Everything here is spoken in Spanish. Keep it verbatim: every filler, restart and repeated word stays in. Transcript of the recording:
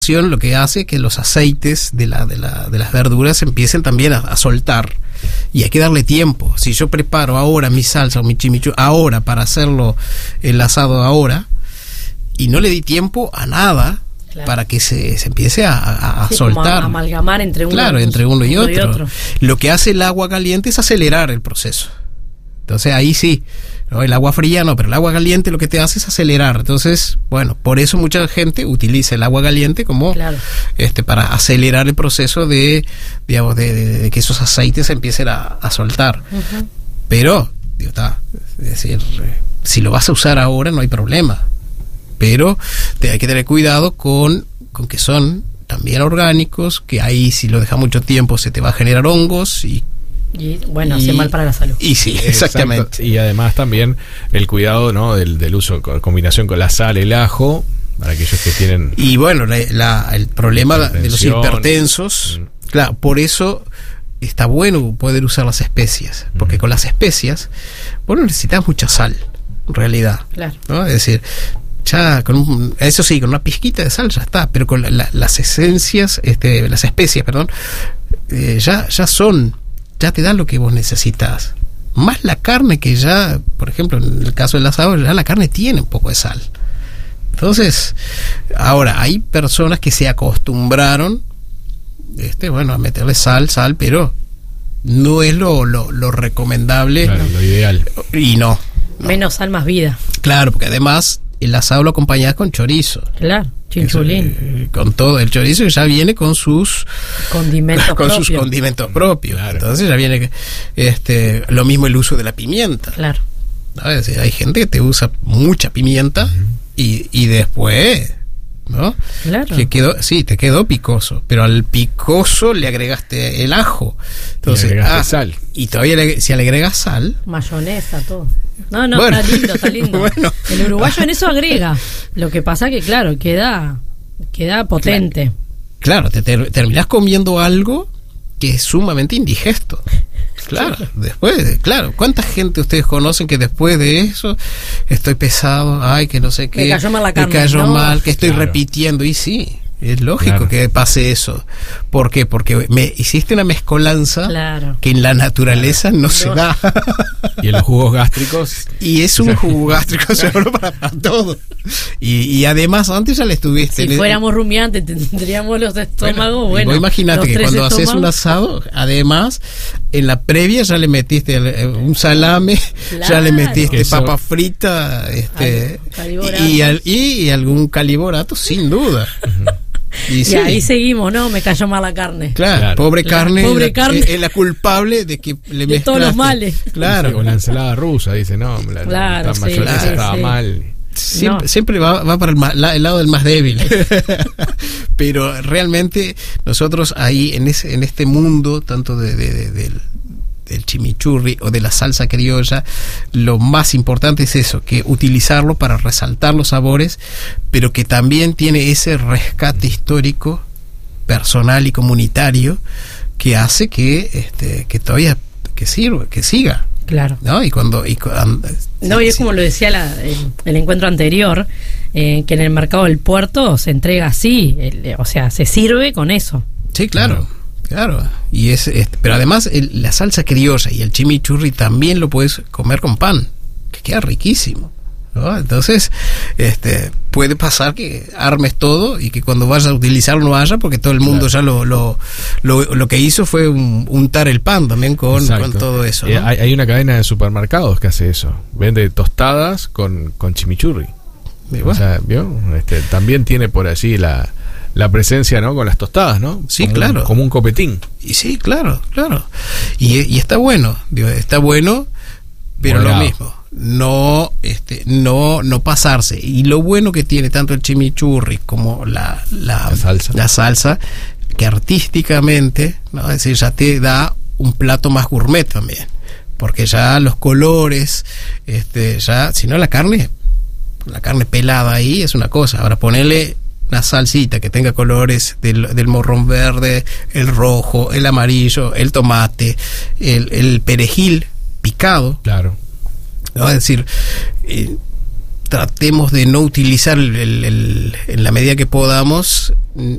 Lo que hace que los aceites de, la, de, la, de las verduras empiecen también a, a soltar, y hay que darle tiempo. Si yo preparo ahora mi salsa o mi chimichurri ahora para hacerlo el asado ahora y no le di tiempo a nada, claro, para que se, se empiece a, a, a sí, soltar, como a amalgamar entre uno, claro, entre uno, y, uno otro. y otro. Lo que hace el agua caliente es acelerar el proceso. Entonces ahí sí, ¿no? El agua fría no, pero el agua caliente lo que te hace es acelerar. Entonces, bueno, por eso mucha gente utiliza el agua caliente como, claro, este para acelerar el proceso de, digamos, de, de, de que esos aceites empiecen a, a soltar. Uh-huh. Pero, digo, está, es decir, si lo vas a usar ahora no hay problema. Pero te, hay que tener cuidado con, con que son también orgánicos, que ahí si lo dejas mucho tiempo se te va a generar hongos y Y bueno, hace mal para la salud. Y sí, exactamente. Exacto. Y además también el cuidado, ¿no?, del, del uso en combinación con la sal, el ajo, para aquellos que tienen. Y bueno, la, la, el problema de los hipertensos, mm. claro, por eso está bueno poder usar las especias, porque mm. con las especias, bueno, necesitas mucha sal, en realidad. Claro. ¿No? Es decir, ya con un, eso sí, con una pizquita de sal ya está, pero con la, la, las esencias, este, las especias, perdón, eh, ya, ya son. Ya te da lo que vos necesitas. Más la carne, que ya, por ejemplo, en el caso del asado, ya la carne tiene un poco de sal. Entonces, ahora, hay personas que se acostumbraron, este, bueno, a meterle sal, sal, pero no es lo, lo, lo recomendable. Claro, lo ideal. Y no, no. Menos sal, más vida. Claro, porque además el asado lo acompañás con chorizo. Claro. Chinchulín. Eso, eh, con todo el chorizo que ya viene con sus condimentos con propios. sus condimentos propios. Claro. Entonces ya viene este lo mismo el uso de la pimienta. Claro. ¿No? Es decir, hay gente que te usa mucha pimienta, uh-huh, y, y después, ¿no? Claro. Que quedó, sí, te quedó picoso, pero al picoso le agregaste el ajo. Entonces, le agregaste ah, sal. Y todavía le, si le agregas sal, mayonesa, todo. No, no, bueno, está lindo, está lindo. Bueno. El uruguayo en eso agrega. Lo que pasa que, claro, queda queda potente. Claro, claro te ter, terminás comiendo algo que es sumamente indigesto. Claro, después, claro, ¿cuánta gente ustedes conocen que después de eso estoy pesado, ay, que no sé qué, me cayó mal la carne, me cayó no, mal, que estoy claro, repitiendo? Y sí, es lógico, claro, que pase eso. ¿Por qué? Porque me hiciste una mezcolanza, claro, que en la naturaleza, claro, no, no se da. Y en los jugos gástricos. Y es un jugo gástrico seguro para, para todo. Y, y además antes ya le estuviste. Si le, fuéramos rumiantes tendríamos los estómagos, bueno. bueno imagínate que cuando estómagos, haces un asado, además en la previa ya le metiste un salame, claro, ya le metiste queso, papa frita, este, y, y, y algún caliborato, sin duda. Y, sí, y ahí seguimos, ¿no? Me cayó mal la carne. Claro, claro, pobre carne, pobre la, carne. Es la culpable de que le de todos los males. Claro. Sí, con la ensalada rusa, dice, no, la, claro, la sí, mayonesa sí, estaba sí. mal. Siempre, no. siempre va, va para el, ma, la, el lado del más débil. Pero realmente nosotros ahí en ese en este mundo, tanto de, de, de, del, del chimichurri o de la salsa criolla, lo más importante es eso, que utilizarlo para resaltar los sabores, pero que también tiene ese rescate histórico, personal y comunitario, que hace que este que todavía que sirva, que siga. Claro. ¿No? Y cuando y cuando, no, sí, y es sí, como lo decía la, el, el encuentro anterior, eh, que en el mercado del puerto se entrega así, el, o sea, se sirve con eso. Sí, claro. Claro, y es, es pero además el, la salsa criolla y el chimichurri también lo puedes comer con pan, que queda riquísimo, ¿no? Entonces, este, puede pasar que armes todo y que cuando vayas a utilizarlo no haya, porque todo el mundo, claro, ya lo lo, lo lo que hizo fue un, untar el pan también con, con todo eso, ¿no? Eh, hay, hay una cadena de supermercados que hace eso, vende tostadas con, con chimichurri. Bueno. O sea, ¿vio? Este, también tiene por allí la la presencia, ¿no? Con las tostadas, ¿no? Sí, como claro. Un, como un copetín. Y sí, claro, claro. Y, y está bueno, digo, está bueno, pero Moderado. Lo mismo, no, este, no, no pasarse. Y lo bueno que tiene tanto el chimichurri como la, la, la salsa, la salsa, que artísticamente, ¿no? Es decir, ya te da un plato más gourmet también, porque ya los colores, este, ya, si no la carne, la carne pelada ahí es una cosa. Ahora ponerle una salsita que tenga colores del, del morrón verde, el rojo, el amarillo, el tomate, el, el perejil picado. Claro. ¿No? Es decir, eh, tratemos de no utilizar el, el, el, en la medida que podamos